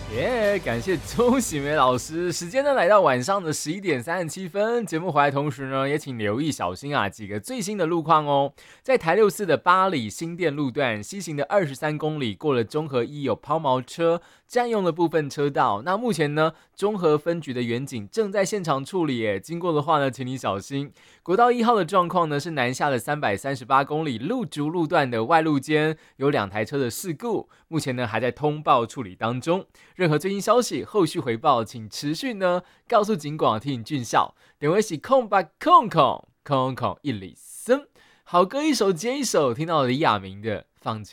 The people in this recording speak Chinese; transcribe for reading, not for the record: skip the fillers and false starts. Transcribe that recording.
感谢周喜梅老师。时间呢来到晚上的11:37，节目回来同时呢，也请留意小心几个最新的路况哦。在台64的八里新店路段，西行的23公里过了中和一有抛锚车占用了部分车道。那目前呢，中和分局的员警正在现场处理耶，经过的话呢，请你小心。国道1号的状况呢，是南下的338公里路竹路段的外路间有2台车的事故，目前呢还在通报处理当中。任何最新消息、后续回报，请持续呢告诉警广厅俊孝。电话是0800 103。好歌一首接一首，听到李亚明的《放晴》。